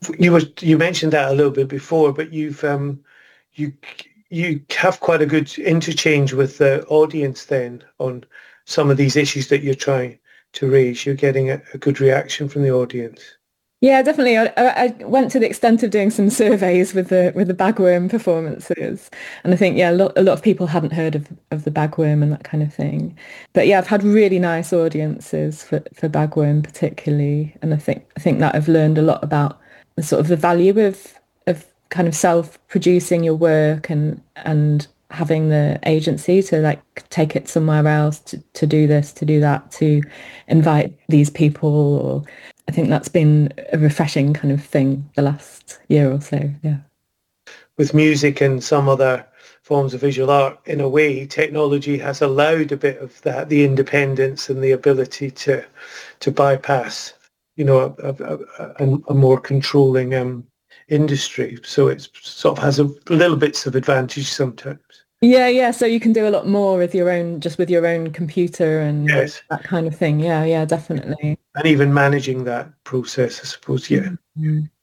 You mentioned that a little bit before, but you you have quite a good interchange with the audience then on some of these issues that you're trying to raise. You're getting a good reaction from the audience. Yeah, definitely. I went to the extent of doing some surveys with the bagworm performances, and I think a lot of people hadn't heard of the bagworm and that kind of thing. But yeah, I've had really nice audiences for bagworm particularly, and I think that I've learned a lot about the sort of the value of kind of self-producing your work and having the agency to like take it somewhere else to do this, to do that, to invite these people. I think that's been a refreshing kind of thing the last year or so. Yeah. With music and some other forms of visual art, in a way, technology has allowed a bit of that, the independence and the ability to bypass, a more controlling industry. So it sort of has a little bits of advantage sometimes. Yeah, yeah. So you can do a lot more with your own, just with your own computer and Yes. that kind of thing. Yeah, yeah, definitely. And even managing that process, I suppose, yeah. Mhm.